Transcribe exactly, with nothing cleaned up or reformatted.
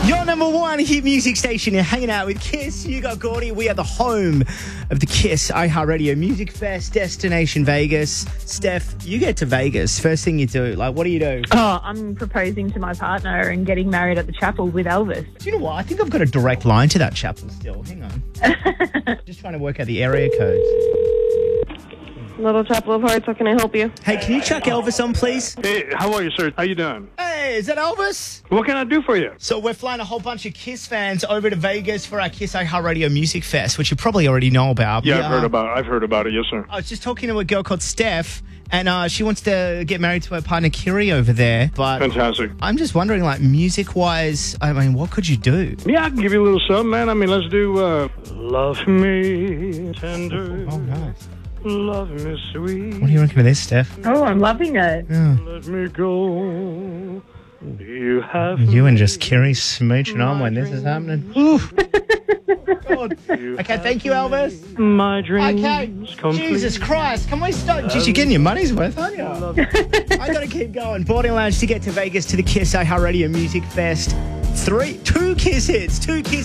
Your number one hit music station. You're hanging out with Kiss. You got Gordy. We are the home of the Kiss iHeartRadio Music Fest, Destination Vegas. Steph, you get to Vegas. First thing you do, like, what do you do? Oh, I'm proposing to my partner and getting married at the chapel with Elvis. Do you know what? I think I've got a direct line to that chapel still. Hang on. Just trying to work out the area codes. Little Chapel of Hearts, how can I help you? Hey, can you chuck Elvis on, please? Hey, how are you, sir? How you doing? Hey, is that Elvis? What can I do for you? So we're flying a whole bunch of Kiss fans over to Vegas for our Kiss iHeartRadio Music Fest, which you probably already know about. Yeah, We, I've heard uh, about it. I've heard about it, yes, sir. I was just talking to a girl called Steph, and uh, she wants to get married to her partner Kiri over there. But Fantastic. I'm just wondering, like, music-wise, I mean, what could you do? Yeah, I can give you a little something, man. I mean, let's do uh, Love Me Tender. Oh, nice. Love Me Sweet. What do you reckon of this, Steph? Oh, I'm loving it. Yeah. Let me go. You have You and me. just Kiri smooching on when this is happening. Ooh. God. Okay, thank you, Elvis. My dreams Okay. complete. Jesus Christ. Can we start? Jeez, you're getting your money's worth, aren't you? I got to keep going. Boarding Lounge to get to Vegas to the Kiss iHeartRadio Music Fest. Three, two Kiss hits, two Kiss